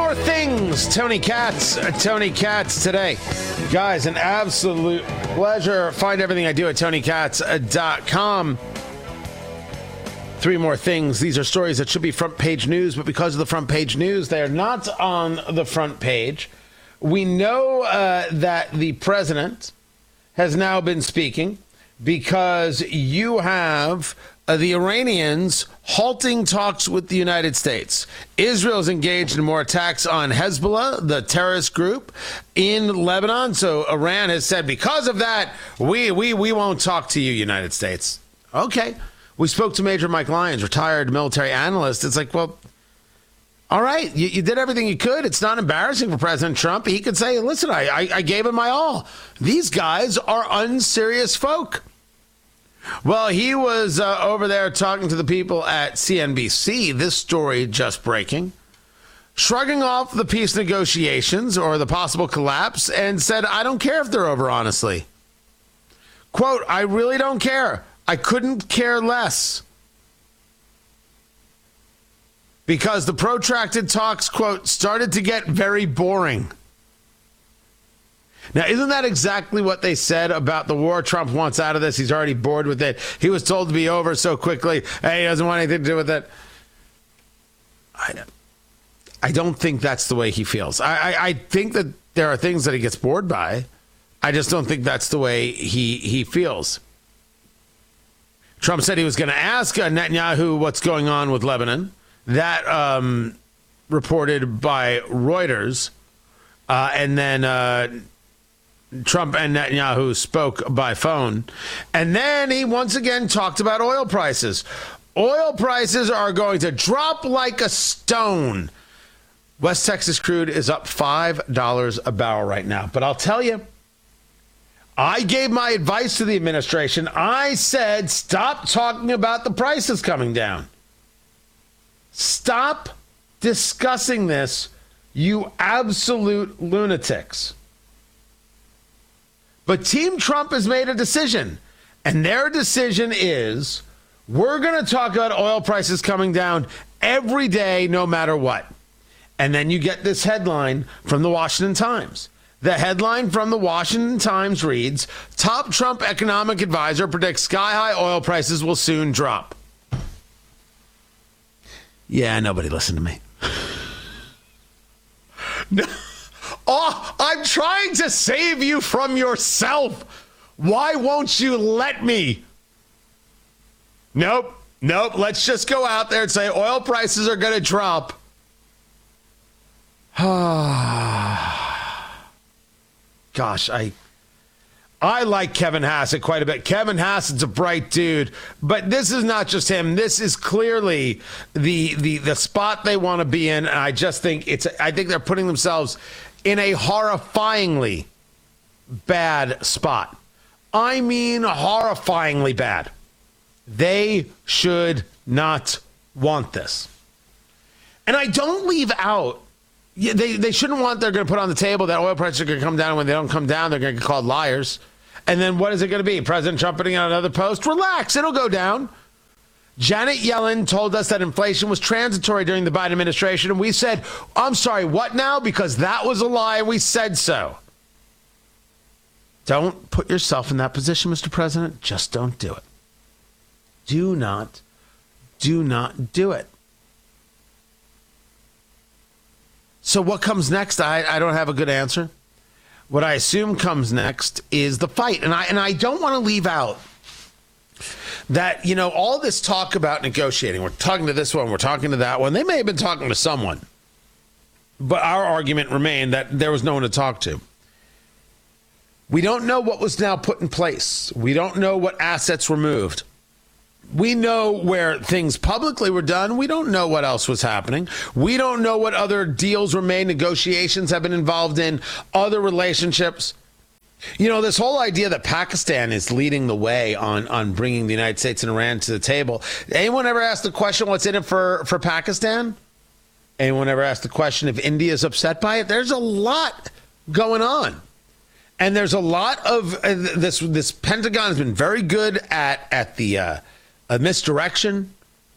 more things. Tony Katz today. Guys, an absolute pleasure. Find everything I do at TonyKatz.com. Three more things. These are stories that should be front page news, but because of the front page news, they are not on the front page. We know that the president has now been speaking because you have the Iranians halting talks with the United States. Israel is engaged in more attacks on Hezbollah, the terrorist group in Lebanon. So Iran has said, because of that, we won't talk to you, United States. Okay. We spoke to Major Mike Lyons, retired military analyst. It's like, well, all right, you did everything you could. It's not embarrassing for President Trump. He could say, listen, I gave him my all. These guys are unserious folk. Well, he was over there talking to the people at CNBC. This story just breaking. Shrugging off the peace negotiations or the possible collapse and said, I don't care if they're over, honestly. Quote, I really don't care. I couldn't care less. Because the protracted talks, quote, started to get very boring. Now, isn't that exactly what they said about the war Trump wants out of this? He's already bored with it. He was told to be over so quickly. Hey, he doesn't want anything to do with it. I don't think that's the way he feels. I think that there are things that he gets bored by. I just don't think that's the way he feels. Trump said he was going to ask Netanyahu what's going on with Lebanon. That reported by Reuters. And then Trump and Netanyahu spoke by phone. And then he once again talked about oil prices. Oil prices are going to drop like a stone. West Texas crude is up $5 a barrel right now. But I'll tell you, I gave my advice to the administration. I said, stop talking about the prices coming down. Stop discussing this, you absolute lunatics. But Team Trump has made a decision, and their decision is we're going to talk about oil prices coming down every day, no matter what. And then you get this headline from the Washington Times. The headline from the Washington Times reads, top Trump economic advisor predicts sky-high oil prices will soon drop. Yeah, nobody listened to me. No. Oh, I'm trying to save you from yourself. Why won't you let me? Nope. Let's just go out there and say oil prices are going to drop. Gosh, I like Kevin Hassett quite a bit. Kevin Hassett's a bright dude, but this is not just him. This is clearly the spot they want to be in. And I just think I think they're putting themselves in a horrifyingly bad spot. I mean, horrifyingly bad. They should not want this. And I don't leave out. They shouldn't want they're going to put on the table that oil prices are going to come down. When they don't come down, they're going to get called liars. And then what is it going to be? President Trump putting out another post? Relax, it'll go down. Janet Yellen told us that inflation was transitory during the Biden administration. And we said, I'm sorry, what now? Because that was a lie. We said so. Don't put yourself in that position, Mr. President. Just don't do it. Do not do it. So what comes next? I don't have a good answer. What I assume comes next is the fight. And I don't want to leave out that, all this talk about negotiating. We're talking to this one, we're talking to that one. They may have been talking to someone. But our argument remained that there was no one to talk to. We don't know what was now put in place. We don't know what assets were moved. We know where things publicly were done. We don't know what else was happening. We don't know what other deals were made, negotiations have been involved in, other relationships. This whole idea that Pakistan is leading the way on bringing the United States and Iran to the table. Anyone ever asked the question, what's in it for Pakistan? Anyone ever asked the question if India is upset by it? There's a lot going on. And there's a lot of this Pentagon has been very good at the misdirection,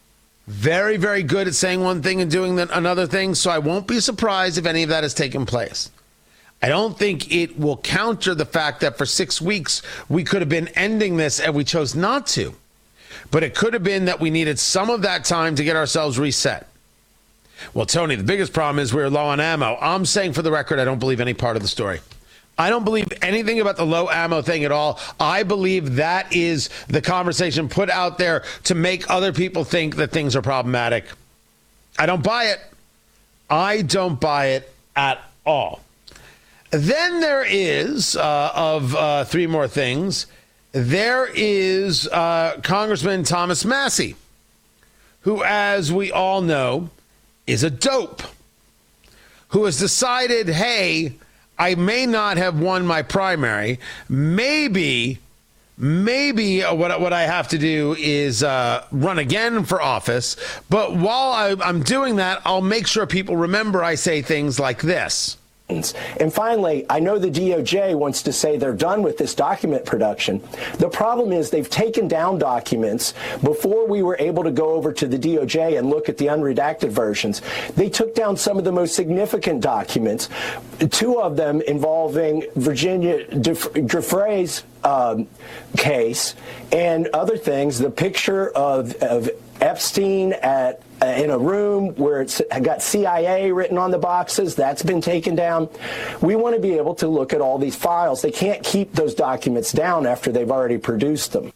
Very, very good at saying one thing and doing another thing. So I won't be surprised if any of that has taken place. I don't think it will counter the fact that for 6 weeks we could have been ending this and we chose not to. But it could have been that we needed some of that time to get ourselves reset. Well, Tony, the biggest problem is we're low on ammo. I'm saying for the record, I don't believe any part of the story. I don't believe anything about the low ammo thing at all. I believe that is the conversation put out there to make other people think that things are problematic. I don't buy it. I don't buy it at all. Then there is, three more things, there is Congressman Thomas Massie, who, as we all know, is a dope, who has decided, hey, I may not have won my primary. Maybe what I have to do is run again for office. But while I'm doing that, I'll make sure people remember I say things like this. And finally, I know the DOJ wants to say they're done with this document production. The problem is they've taken down documents before we were able to go over to the DOJ and look at the unredacted versions. They took down some of the most significant documents, two of them involving Virginia Giuffre's case and other things. The picture of Epstein in a room where it's got CIA written on the boxes, that's been taken down. We want to be able to look at all these files. They can't keep those documents down after they've already produced them.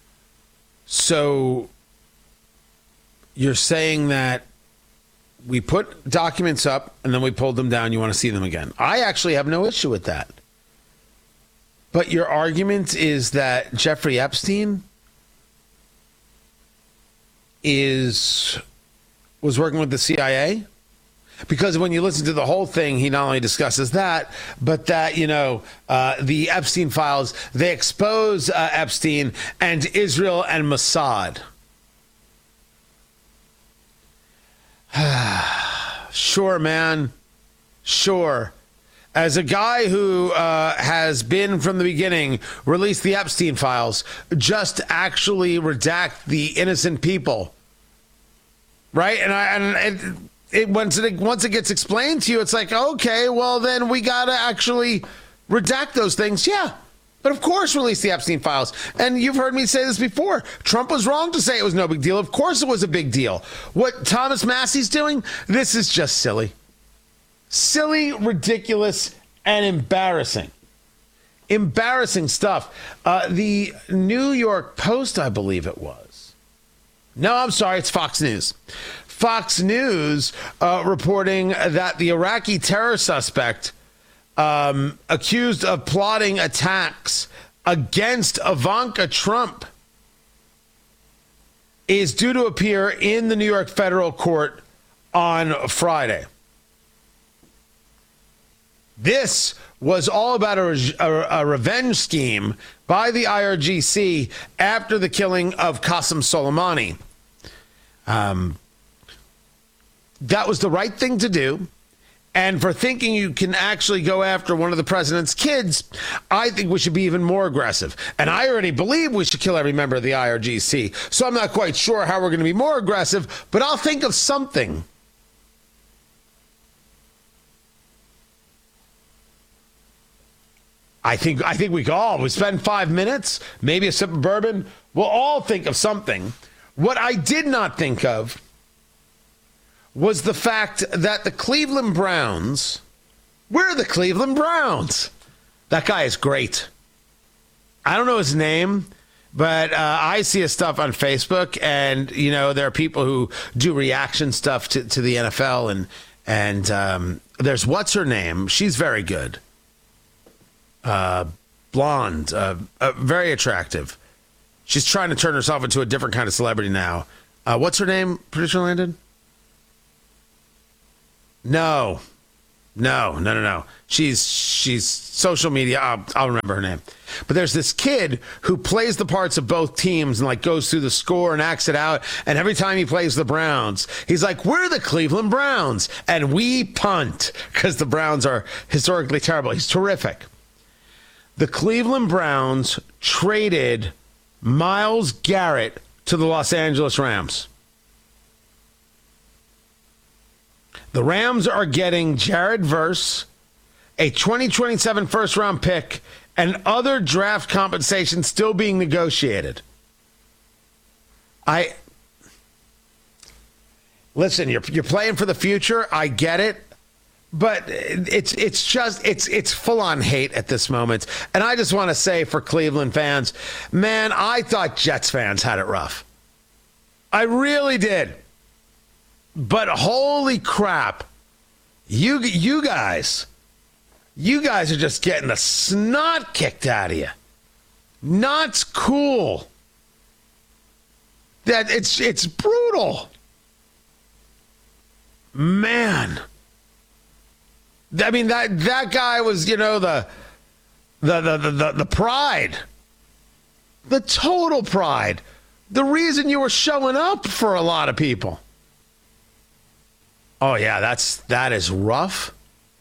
So you're saying that we put documents up and then we pulled them down. You want to see them again. I actually have no issue with that. But your argument is that Jeffrey Epstein was working with the CIA? Because when you listen to the whole thing, he not only discusses that, but that, the Epstein files, they expose Epstein and Israel and Mossad. Sure, man. Sure. As a guy who has been from the beginning, released the Epstein files, just actually redact the innocent people. Right? Once it gets explained to you, it's like, okay, well, then we got to actually redact those things. Yeah. But of course, release the Epstein files. And you've heard me say this before. Trump was wrong to say it was no big deal. Of course it was a big deal. What Thomas Massie's doing, this is just silly. Silly, ridiculous, and embarrassing. Embarrassing stuff. The New York Post, I believe it was. No, I'm sorry, it's Fox News. Fox News reporting that the Iraqi terror suspect accused of plotting attacks against Ivanka Trump is due to appear in the New York federal court on Friday. This was all about a revenge scheme by the IRGC after the killing of Qasem Soleimani. That was the right thing to do. And for thinking you can actually go after one of the president's kids, I think we should be even more aggressive. And I already believe we should kill every member of the IRGC. So I'm not quite sure how we're going to be more aggressive, but I'll think of something. I think we can all. We spend 5 minutes, maybe a sip of bourbon. We'll all think of something. What I did not think of was the fact that the Cleveland Browns, we're the Cleveland Browns. That guy is great. I don't know his name, but I see his stuff on Facebook, and there are people who do reaction stuff to the NFL, and there's what's her name? She's very good. Blonde, very attractive. She's trying to turn herself into a different kind of celebrity now. What's her name, Producer Landon? No. She's social media. I'll remember her name. But there's this kid who plays the parts of both teams and goes through the score and acts it out. And every time he plays the Browns, he's like, we're the Cleveland Browns. And we punt because the Browns are historically terrible. He's terrific. The Cleveland Browns traded Myles Garrett to the Los Angeles Rams. The Rams are getting Jared Verse, a 2027 first-round pick, and other draft compensation still being negotiated. Listen, you're playing for the future. I get it. But it's full-on hate at this moment. And I just want to say for Cleveland fans, man, I thought Jets fans had it rough. I really did. But holy crap, you guys are just getting the snot kicked out of you. Not cool. That it's brutal. Man. I mean, that guy was, the pride. The total pride. The reason you were showing up for a lot of people. Oh, yeah, that is rough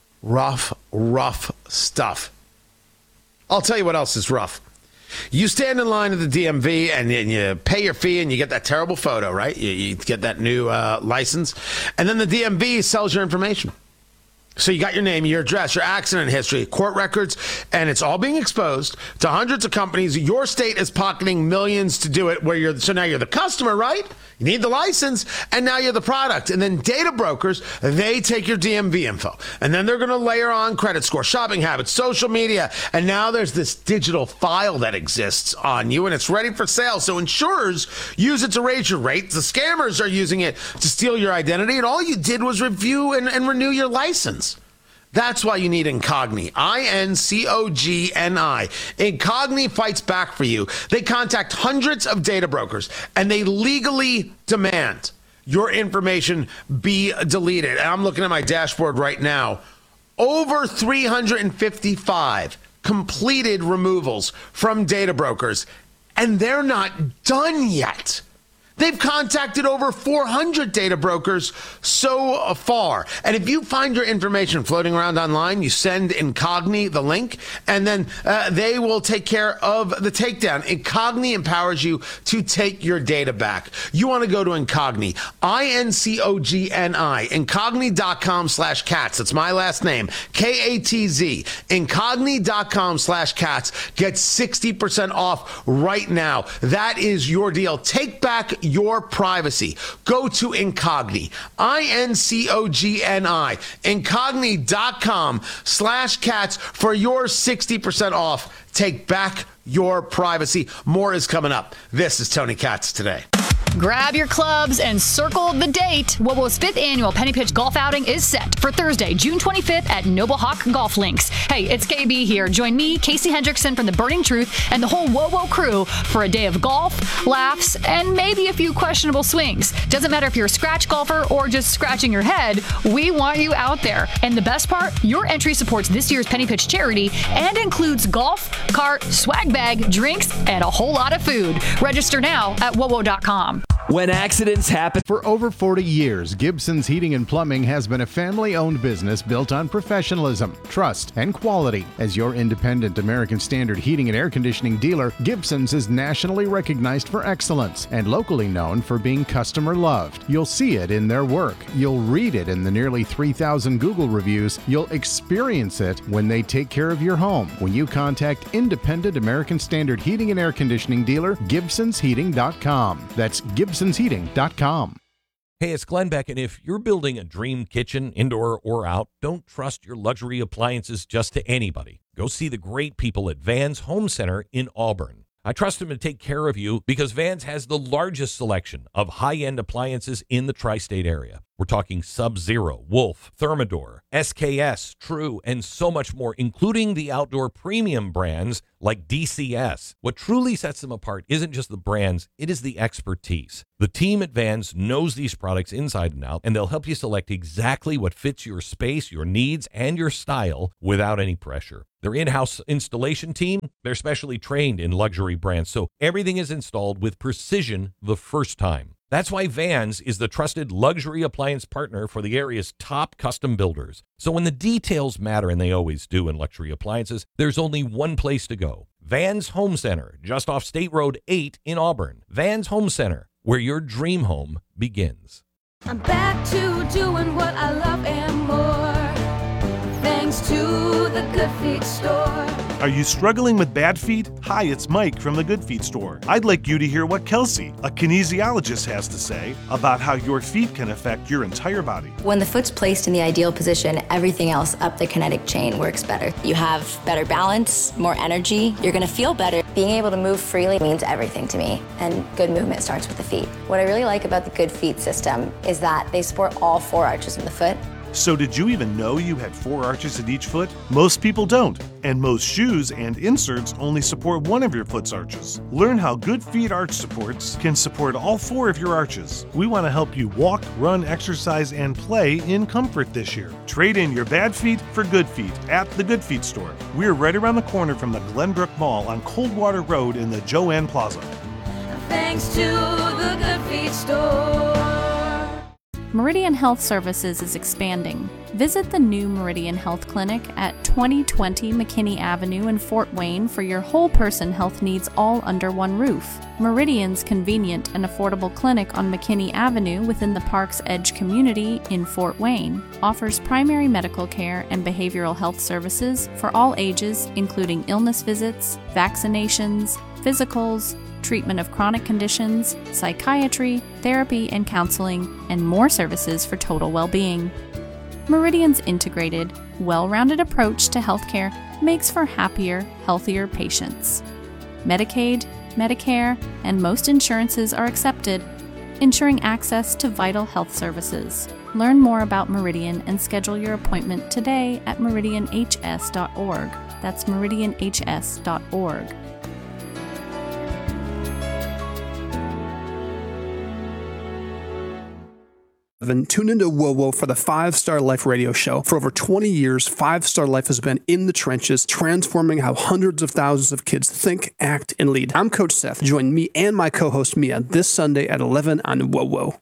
stuff. I'll tell you what else is rough. You stand in line at the DMV and you pay your fee and you get that terrible photo, right? You get that new license. And then the DMV sells your information. So you got your name, your address, your accident history, court records, and it's all being exposed to hundreds of companies. Your state is pocketing millions to do it. So now you're the customer, right? You need the license, and now you're the product. And then data brokers, they take your DMV info, and then they're going to layer on credit score, shopping habits, social media, and now there's this digital file that exists on you, and it's ready for sale. So insurers use it to raise your rate. The scammers are using it to steal your identity, and all you did was review and renew your license. That's why you need Incogni. INCOGNI. Incogni fights back for you. They contact hundreds of data brokers, and they legally demand your information be deleted. And I'm looking at my dashboard right now. Over 355 completed removals from data brokers, and they're not done yet. They've contacted over 400 data brokers so far. And if you find your information floating around online, you send Incogni the link, and then they will take care of the takedown. Incogni empowers you to take your data back. You want to go to Incogni, INCOGNI, Incogni.com/cats. That's my last name, KATZ. Incogni.com/cats. Get 60% off right now. That is your deal. Take back your privacy. Go to Incogni, INCOGNI, Incogni.com/cats for your 60% off. Take back your privacy. More is coming up. This is Tony Katz Today. Grab your clubs and circle the date. WOWO's 5th annual Penny Pitch Golf Outing is set for Thursday, June 25th at Noble Hawk Golf Links. Hey, it's KB here. Join me, Casey Hendrickson from The Burning Truth, and the whole WOWO crew for a day of golf, laughs, and maybe a few questionable swings. Doesn't matter if you're a scratch golfer or just scratching your head, we want you out there. And the best part, your entry supports this year's Penny Pitch charity and includes golf, cart, swag bag, drinks, and a whole lot of food. Register now at WOWO.com. When accidents happen. For over 40 years, Gibson's Heating and Plumbing has been a family-owned business built on professionalism, trust, and quality. As your independent American Standard heating and air conditioning dealer, Gibson's is nationally recognized for excellence and locally known for being customer-loved. You'll see it in their work. You'll read it in the nearly 3,000 Google reviews. You'll experience it when they take care of your home. When you contact independent American Standard heating and air conditioning dealer, GibsonsHeating.com. That's GibsonsHeating.com. Hey, it's Glenn Beck, and if you're building a dream kitchen, indoor or out, don't trust your luxury appliances just to anybody. Go see the great people at Vans Home Center in Auburn. I trust them to take care of you because Vans has the largest selection of high-end appliances in the tri-state area. We're talking Sub-Zero, Wolf, Thermador, SKS, True, and so much more, including the outdoor premium brands like DCS. What truly sets them apart isn't just the brands, it is the expertise. The team at Vans knows these products inside and out, and they'll help you select exactly what fits your space, your needs, and your style without any pressure. Their in-house installation team, they're specially trained in luxury brands, so everything is installed with precision the first time. That's why Vans is the trusted luxury appliance partner for the area's top custom builders. So when the details matter, and they always do in luxury appliances, there's only one place to go. Vans Home Center, just off State Road 8 in Auburn. Vans Home Center, where your dream home begins. I'm back to doing what I love. Good Feet Store. Are you struggling with bad feet? Hi, it's Mike from the Good Feet Store. I'd like you to hear what Kelsey, a kinesiologist, has to say about how your feet can affect your entire body. When the foot's placed in the ideal position, everything else up the kinetic chain works better. You have better balance, more energy, you're gonna feel better. Being able to move freely means everything to me, and good movement starts with the feet. What I really like about the Good Feet system is that they support all 4 arches of the foot. So did you even know you had 4 arches in each foot? Most people don't, and most shoes and inserts only support one of your foot's arches. Learn how Good Feet arch supports can support all 4 of your arches. We want to help you walk, run, exercise, and play in comfort this year. Trade in your bad feet for good feet at the Good Feet Store. We're right around the corner from the Glenbrook Mall on Coldwater Road in the Joanne Plaza. Thanks to the Good Feet Store. Meridian Health Services is expanding. Visit the new Meridian Health Clinic at 2020 McKinney Avenue in Fort Wayne for your whole person health needs all under one roof. Meridian's convenient and affordable clinic on McKinney Avenue within the Park's Edge community in Fort Wayne offers primary medical care and behavioral health services for all ages, including illness visits, vaccinations, physicals, treatment of chronic conditions, psychiatry, therapy and counseling, and more services for total well-being. Meridian's integrated, well-rounded approach to healthcare makes for happier, healthier patients. Medicaid, Medicare, and most insurances are accepted, ensuring access to vital health services. Learn more about Meridian and schedule your appointment today at meridianhs.org. That's meridianhs.org. And tune into WOWO for the 5 Star Life radio show. For over 20 years, 5 Star Life has been in the trenches, transforming how hundreds of thousands of kids think, act, and lead. I'm Coach Seth. Join me and my co-host Mia this Sunday at 11 on WOWO.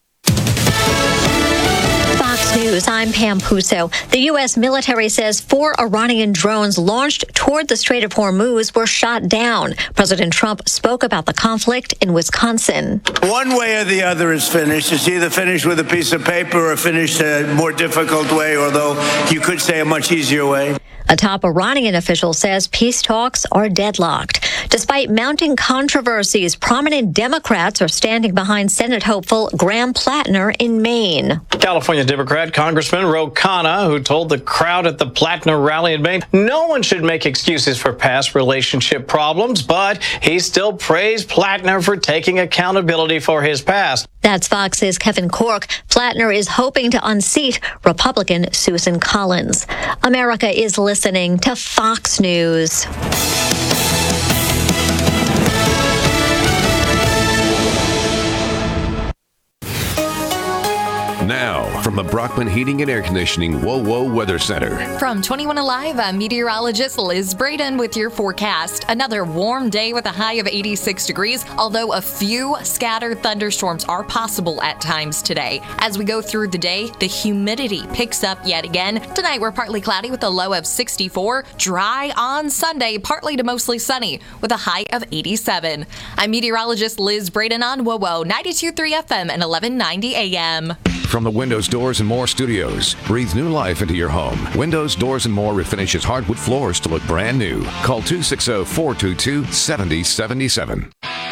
Fox News, I'm Pam Puso. The U.S. military says 4 Iranian drones launched toward the Strait of Hormuz were shot down. President Trump spoke about the conflict in Wisconsin. One way or the other is finished. It's either finished with a piece of paper or finished a more difficult way, although you could say a much easier way. A top Iranian official says peace talks are deadlocked. Despite mounting controversies, prominent Democrats are standing behind Senate hopeful Graham Plattner in Maine. California Democrat Congressman Ro Khanna, who told the crowd at the Plattner rally in Maine, no one should make excuses for past relationship problems, but he still praised Plattner for taking accountability for his past. That's Fox's Kevin Corke. Plattner is hoping to unseat Republican Susan Collins. America is listening to Fox News. Now, from the Brockman Heating and Air Conditioning WOWO Weather Center. From 21 Alive, I'm meteorologist Liz Braden with your forecast. Another warm day with a high of 86 degrees, although a few scattered thunderstorms are possible at times today. As we go through the day, the humidity picks up yet again. Tonight, we're partly cloudy with a low of 64. Dry on Sunday, partly to mostly sunny with a high of 87. I'm meteorologist Liz Braden on WOWO 92.3 FM and 1190 AM. From the Windows, Doors, and More studios, breathe new life into your home. Windows, Doors, and More refinishes hardwood floors to look brand new. Call 260-422-7077.